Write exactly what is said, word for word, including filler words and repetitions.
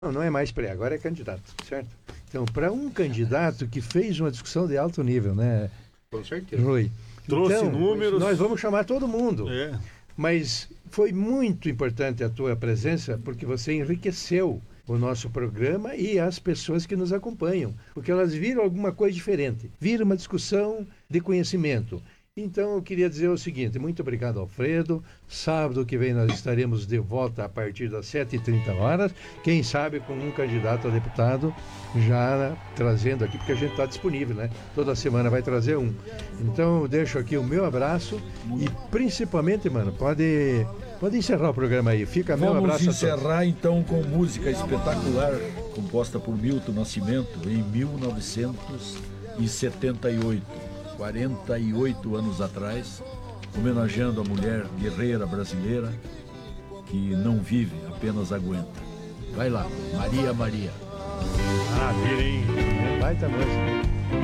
Não, não é mais pré, agora é candidato, certo? Então, para um candidato que fez uma discussão de alto nível, né, Com certeza. Rui? Trouxe Então, números. nós vamos chamar todo mundo. É. Mas foi muito importante a tua presença, porque você enriqueceu o nosso programa e as pessoas que nos acompanham, porque elas viram alguma coisa diferente, viram uma discussão de conhecimento. Então eu queria dizer o seguinte: muito obrigado, Alfredo. Sábado que vem nós estaremos de volta a partir das sete e trinta horas, quem sabe com um candidato a deputado já trazendo aqui, porque a gente está disponível, né? Toda semana vai trazer um. Então eu deixo aqui o meu abraço e principalmente, mano, pode, pode encerrar o programa aí. Fica meu Vamos abraço a encerrar então com música espetacular composta por Milton Nascimento em mil novecentos e setenta e oito, quarenta e oito anos atrás, homenageando a mulher guerreira brasileira que não vive, apenas aguenta. Vai lá, Maria Maria. Ah, virem. todos. Baita música.